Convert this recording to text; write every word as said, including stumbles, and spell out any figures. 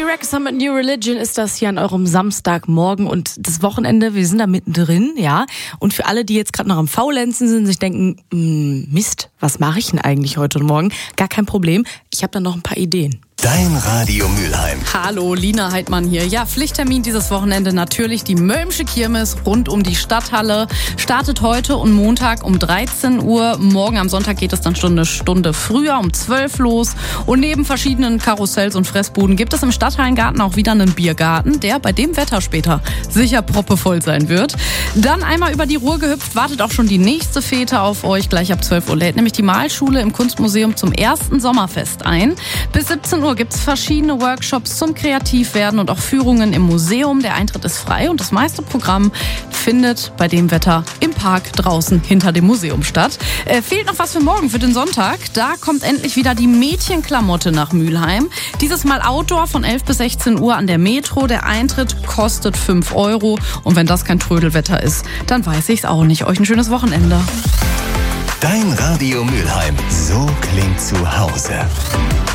Wrexham mit New Religion ist das hier an eurem Samstagmorgen und das Wochenende, wir sind da mittendrin, ja. Und für alle, die jetzt gerade noch am Faulenzen sind, sich denken, Mist, was mache ich denn eigentlich heute und morgen? Gar kein Problem, ich habe da noch ein paar Ideen. Dein Radio Mülheim. Hallo, Lina Heidmann hier. Ja, Pflichttermin dieses Wochenende natürlich die Mölmsche Kirmes rund um die Stadthalle. Startet heute und Montag um dreizehn Uhr. Morgen am Sonntag geht es dann schon eine Stunde früher, um zwölf los. Und neben verschiedenen Karussells und Fressbuden gibt es im Stadthallengarten auch wieder einen Biergarten, der bei dem Wetter später sicher proppevoll sein wird. Dann einmal über die Ruhr gehüpft, wartet auch schon die nächste Fete auf euch. Gleich ab zwölf Uhr lädt nämlich die Malschule im Kunstmuseum zum ersten Sommerfest ein. Bis siebzehn Uhr gibt es verschiedene Workshops zum Kreativwerden und auch Führungen im Museum. Der Eintritt ist frei und das meiste Programm findet bei dem Wetter im Park draußen hinter dem Museum statt. Äh, fehlt noch was für morgen, für den Sonntag. Da kommt endlich wieder die Mädchenklamotte nach Mülheim. Dieses Mal Outdoor von elf bis sechzehn Uhr an der Metro. Der Eintritt kostet fünf Euro. Und wenn das kein Trödelwetter ist, dann weiß ich's auch nicht. Euch ein schönes Wochenende. Dein Radio Mülheim. So klingt zu Hause.